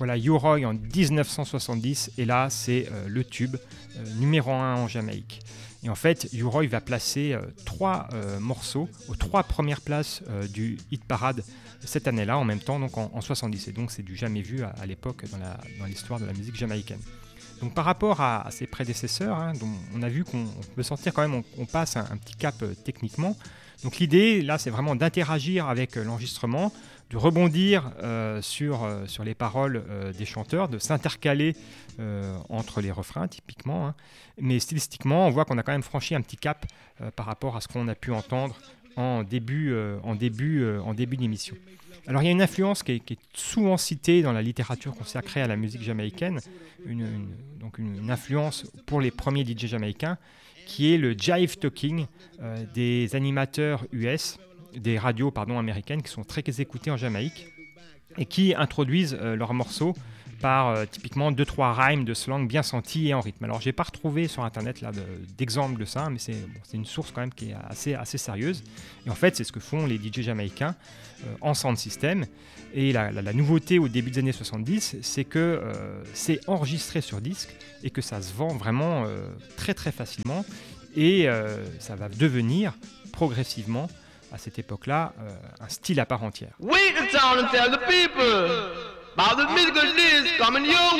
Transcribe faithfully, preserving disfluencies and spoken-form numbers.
Voilà, U-Roy en dix-neuf cent soixante-dix, et là c'est euh, le tube euh, numéro un en Jamaïque. Et en fait, U-Roy va placer euh, trois euh, morceaux aux trois premières places euh, du hit parade cette année-là, en même temps, donc en, en soixante-dix. Et donc c'est du jamais vu à, à l'époque dans, la, dans l'histoire de la musique jamaïcaine. Donc par rapport à, à ses prédécesseurs, hein, dont on a vu qu'on on peut sentir quand même, on, on passe un, un petit cap euh, techniquement. Donc l'idée, là, c'est vraiment d'interagir avec euh, l'enregistrement, de rebondir euh, sur, euh, sur les paroles euh, des chanteurs, de s'intercaler euh, entre les refrains, typiquement. Hein. Mais stylistiquement, on voit qu'on a quand même franchi un petit cap euh, par rapport à ce qu'on a pu entendre en début, euh, en début, euh, en début d'émission. Alors il y a une influence qui est, qui est souvent citée dans la littérature consacrée à la musique jamaïcaine, une, une, donc une, une influence pour les premiers D J jamaïcains, qui est le jive talking euh, des animateurs U S, des radios pardon, américaines qui sont très écoutées en Jamaïque et qui introduisent euh, leurs morceaux par euh, typiquement deux trois rhymes de slang bien sentis et en rythme. Alors j'ai pas retrouvé sur internet là, de, d'exemples de ça, mais c'est, bon, c'est une source quand même qui est assez, assez sérieuse. Et en fait c'est ce que font les D J jamaïcains euh, en sound system. Et la, la, la nouveauté au début des années soixante-dix, c'est que euh, c'est enregistré sur disque et que ça se vend vraiment euh, très très facilement. Et euh, ça va devenir progressivement, à cette époque-là, euh, un style à part entière. Wait the town and tell the people about the musical days coming your